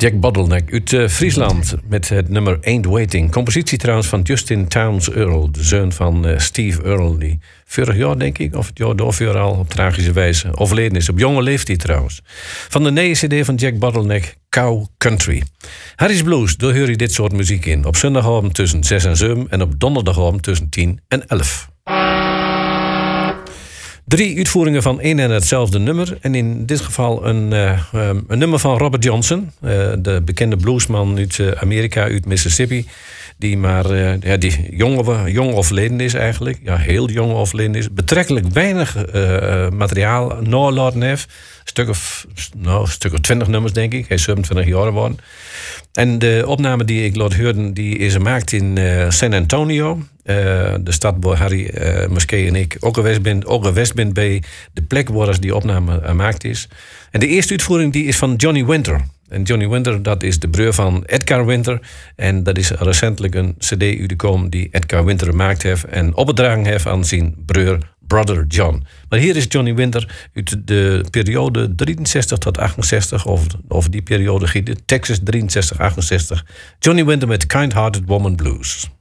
Jack Bottleneck uit Friesland met het nummer Ain't Waiting. Compositie trouwens van Justin Townes Earl, de zoon van Steve Earle, die vorig jaar denk ik, of het jaar daarvoor al op tragische wijze overleden is. Op jonge leeftijd trouwens. Van de nieuwe cd van Jack Bottleneck, Cow Country. Harry's Blues, daar hoor je dit soort muziek in. Op zondagavond tussen 6 en 7 en op donderdagavond tussen 10 en 11. 3 uitvoeringen van één en hetzelfde nummer. En in dit geval een nummer van Robert Johnson. De bekende bluesman uit Amerika, uit Mississippi. Die maar die jong overleden is eigenlijk. Ja, heel jong overleden is. Betrekkelijk weinig materiaal nalaten heeft. Een stuk of 20 nummers denk ik. Hij is 27 jaar geworden. En de opname die ik laat horen, die is gemaakt in San Antonio. De stad waar Harry Moskee en ik ook geweest ben bij de plek waar die opname gemaakt is. En de eerste uitvoering die is van Johnny Winter. En Johnny Winter, dat is de broer van Edgar Winter. En dat is recentelijk een cd uitgekomen die Edgar Winter gemaakt heeft en opgedragen heeft aan zijn broer Brother John. Maar hier is Johnny Winter uit de periode 63 tot 68. Over die periode giet Texas 63-68. Johnny Winter met Kind Hearted Woman Blues.